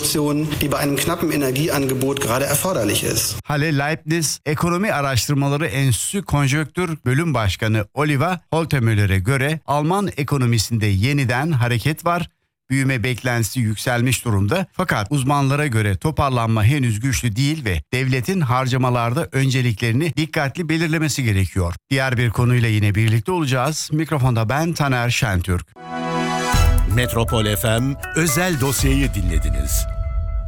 Investitionen, die bei einem knappen Energieangebot gerade erforderlich ist. Halle Leibniz Ekonomi Araştırmaları Enstitüsü Konjonktür Bölüm Başkanı Oliver Holtemöller'e göre Alman ekonomisinde yeniden hareket var. Büyüme beklentisi yükselmiş durumda, fakat uzmanlara göre toparlanma henüz güçlü değil ve devletin harcamalarda önceliklerini dikkatli belirlemesi gerekiyor. Diğer bir konuyla yine birlikte olacağız. Mikrofonda ben Taner Şentürk. Metropol FM özel dosyayı dinlediniz.